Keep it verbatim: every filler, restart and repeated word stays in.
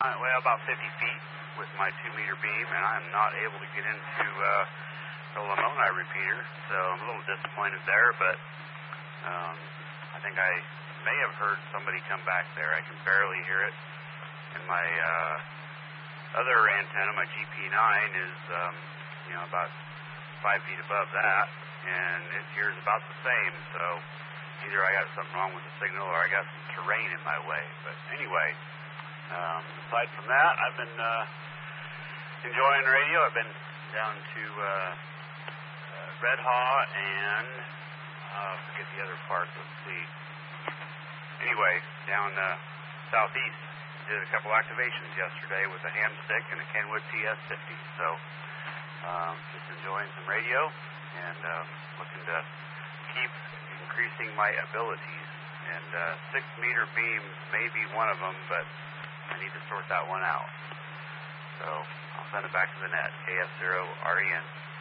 Uh, well, about fifty feet with my two-meter beam, and I'm not able to get into uh, the Lamoni repeater, so I'm a little disappointed there, but um, I think I may have heard somebody come back there. I can barely hear it. And my uh, other antenna, my G P nine, is um, you know about five feet above that, and it hears about the same, so either I got something wrong with the signal or I got some terrain in my way. But anyway, um, aside from that, I've been uh, enjoying radio. I've been down to uh, uh, Red Haw and uh, forget the other part. Let's see. Anyway, down uh, southeast. Did a couple activations yesterday with a ham stick and a Kenwood T S fifty. So um, just enjoying some radio and um, looking to keep increasing my abilities. And uh, six-meter beam may be one of them, but I need to sort that one out. So I'll send it back to the net, K S zero R E N.